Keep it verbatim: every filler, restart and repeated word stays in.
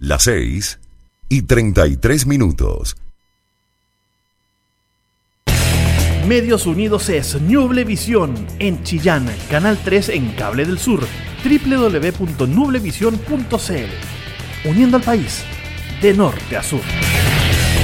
Las seis y treinta y tres minutos. Medios Unidos es Nublevisión en Chillán, Canal tres en Cable del Sur, doble u doble u doble u punto nublevisión punto c l. Uniendo al país de norte a sur.